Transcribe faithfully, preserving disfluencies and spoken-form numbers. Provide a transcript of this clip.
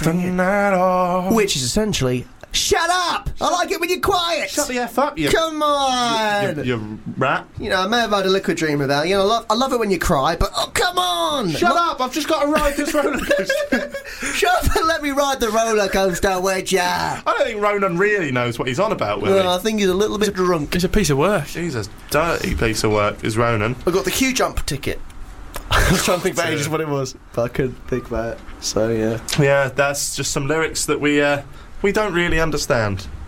Which is essentially, shut up! I like it when you're quiet! Shut the F up, you... Come on! You, you, you rat. You know, I may have had a liquid dream about you. know, I love, I love it when you cry, but oh, come on! Shut Lo- up! I've just got to ride this roller coaster. Shut up and let me ride the roller coaster, would ya? I don't think Ronan really knows what he's on about, will Well, he? I think he's a little bit drunk. It's a piece of work. Jesus, dirty piece of work is Ronan. I got the queue jump ticket. I was trying to think about ages what it was, but I couldn't think about it. So, yeah. Yeah, that's just some lyrics that we, uh, we don't really understand.